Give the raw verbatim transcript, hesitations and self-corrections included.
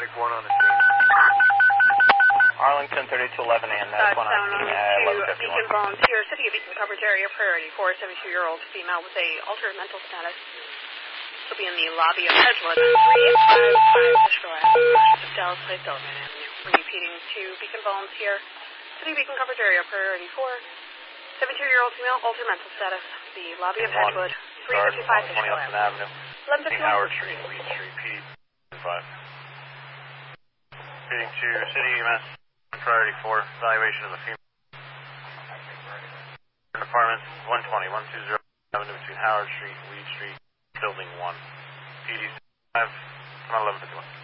Medic one on the scene. Arlington thirty-two eleven and that's one on scene at eleven fifty-one. Beacon volunteer, City of Beacon coverage area priority for seventy-two-year-old female with a altered mental status. She'll be in the lobby of Edgewood, three five five Fishkill Avenue, Dallas Place, Delavan Avenue. Repeating to Beacon volunteer, City of Beacon coverage area priority for seventy-two-year-old female, altered mental status. The lobby of Edgewood, three fifty-five Fishkill Avenue. eleven fifty-one. Howard Street, Weed Street, P D five. Repeating to City E M S, priority four, evaluation of the female. Department one twenty, one twenty Avenue between Howard Street and Weed Street, Building one. P D five, eleven fifty-one.